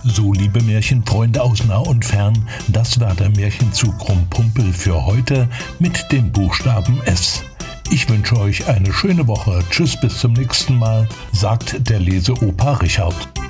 So, liebe Märchenfreunde aus nah und fern, das war der Märchenzug Rumpumpel für heute mit dem Buchstaben S. Ich wünsche euch eine schöne Woche. Tschüss, bis zum nächsten Mal, sagt der Leseopa Richard.